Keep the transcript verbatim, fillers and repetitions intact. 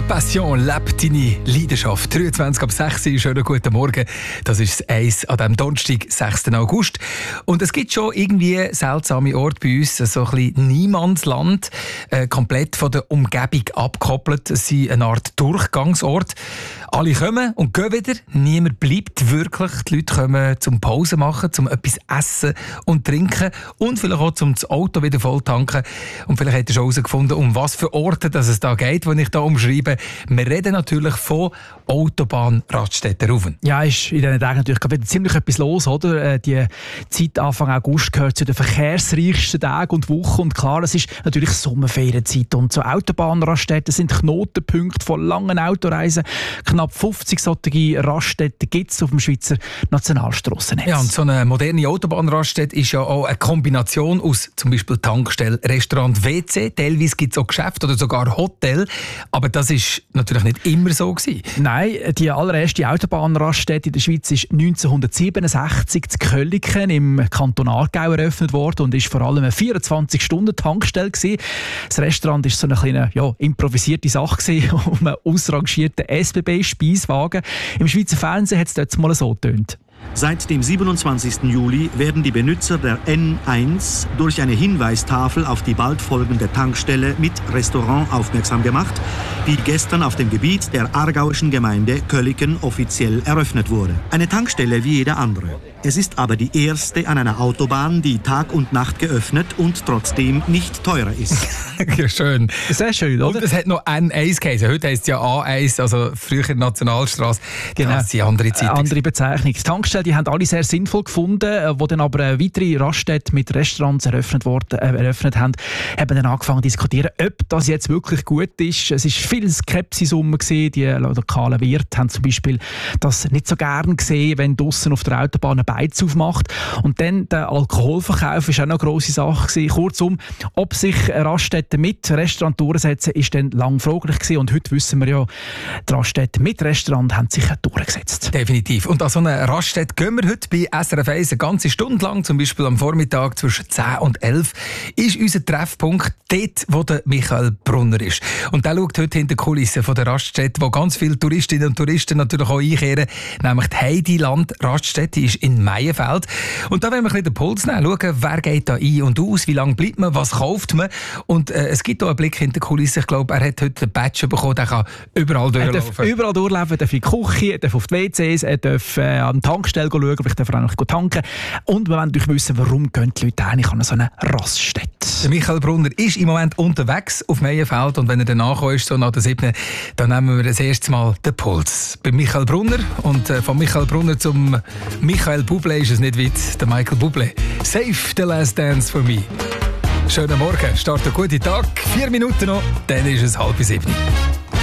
Passion, lebt deine Leidenschaft. dreiundzwanzig ab sechs Uhr, schönen guten Morgen. Das ist das Eis an diesem Donnerstag, sechsten August. Und es gibt schon irgendwie seltsame Orte bei uns, so ein bisschen Niemandsland, äh, komplett von der Umgebung abgekoppelt. Es sind eine Art Durchgangsort. Alle kommen und gehen wieder, niemand bleibt wirklich. Die Leute kommen zum Pause machen, zum etwas essen und trinken und vielleicht auch zum das Auto wieder voll tanken. Und vielleicht habt ihr schon herausgefunden, um was für Orte dass es da geht, die ich hier umschreibe. Wir reden natürlich von Autobahn-Raststätten. Ja, ist in diesen Tagen natürlich wieder ziemlich etwas los, oder? Die Zeit Anfang August gehört zu den verkehrsreichsten Tagen und Wochen. Und klar, es ist natürlich Sommerferienzeit. Und so Autobahnraststätten sind Knotenpunkte von langen Autoreisen. Knapp fünfzig solche Raststätten gibt es auf dem Schweizer Nationalstrassennetz. Ja, und so eine moderne Autobahnraststätte ist ja auch eine Kombination aus zum Beispiel Tankstelle, Restaurant, W C. Teilweise gibt es auch Geschäfte oder sogar Hotel. Aber das ist natürlich nicht immer so gewesen. Nein, die allererste Autobahnraststätte in der Schweiz ist neunzehnhundertsiebenundsechzig in Köliken im Kanton Aargau eröffnet worden und ist vor allem eine vierundzwanzig-Stunden-Tankstelle gewesen. Das Restaurant war so eine kleine, ja, improvisierte Sache gewesen, um einen ausrangierten S B B-Speiswagen. Im Schweizer Fernsehen hat es dort mal so getönt. Seit dem siebenundzwanzigsten Juli werden die Benutzer der N eins durch eine Hinweistafel auf die bald folgende Tankstelle mit Restaurant aufmerksam gemacht, die gestern auf dem Gebiet der aargauischen Gemeinde Köliken offiziell eröffnet wurde. Eine Tankstelle wie jede andere. Es ist aber die erste an einer Autobahn, die Tag und Nacht geöffnet und trotzdem nicht teurer ist. Ja, schön. Sehr schön, oder? Und es hat noch N eins geheißen. Heute heisst es ja A eins, also früher Nationalstrasse. Genau. Das sind andere Zeiten. Eine andere Bezeichnung. Die Tankstellen die haben alle sehr sinnvoll gefunden, wo dann aber weitere Raststätten mit Restaurants eröffnet, worden, äh, eröffnet haben, haben dann angefangen zu diskutieren, ob das jetzt wirklich gut ist. Es war viel Skepsis herum. Die lokalen Wirte haben zum Beispiel das nicht so gern gesehen, wenn draussen auf der Autobahn ein Beiz aufmacht. Und dann der Alkoholverkauf war auch noch eine grosse Sache gewesen. Kurzum, ob sich Raststätten mit Restaurant durchsetzen, ist dann lang fraglich gewesen. Und heute wissen wir ja, die Raststätten mit Restaurant haben sich durchgesetzt. Definitiv. Und an so eine Raststätte gehen wir heute bei S R F eins eine ganze Stunde lang, zum Beispiel am Vormittag zwischen zehn und elf, ist unser Treffpunkt dort, wo der Michael Brunner ist. Und der schaut heute hinter die Kulissen von der Raststätte, wo ganz viele Touristinnen und Touristen natürlich auch einkehren, nämlich die Heidiland Raststätte, die ist in Meienfeld. Und da wollen wir ein bisschen den Puls nehmen, schauen, wer geht da ein und aus, wie lange bleibt man, was kauft man. Und äh, es gibt auch einen Blick hinter die Kulissen. Ich glaube, er hat heute einen Badge bekommen, der kann überall durchlaufen. Er darf überall durchlaufen, er darf in die Küche, er darf auf die W Cs, er darf äh, an die Tankstelle schauen, vielleicht darf er auch noch tanken. Und wir wollen natürlich wissen, warum gehen die Leute eigentlich an so eine Raststätte. Der Michael Brunner ist im Moment unterwegs auf Meienfeld und wenn er danach ist, so nach der siebten, dann nehmen wir das erste Mal den Puls. Bei Michael Brunner und äh, von Michael Brunner zum Michael Bublé ist es nicht weit, der Michael Bublé. Save the last dance for me. Schönen Morgen, start einen guten Tag, vier Minuten noch, dann ist es halb sieben.